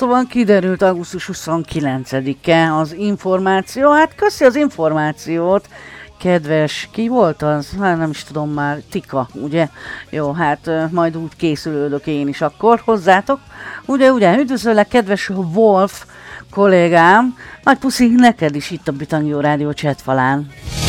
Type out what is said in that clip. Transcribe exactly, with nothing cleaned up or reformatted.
szóval kiderült augusztus huszonkilencedike az információ. Hát köszi az információt, kedves, ki volt az? Hát nem is tudom már, Tika, ugye? Jó, hát majd úgy készülődök én is akkor hozzátok. Ugye, ugye, üdvözöllek, kedves Wolf kollégám, nagy puszi neked is itt a Bitangjó Rádió chatfalán.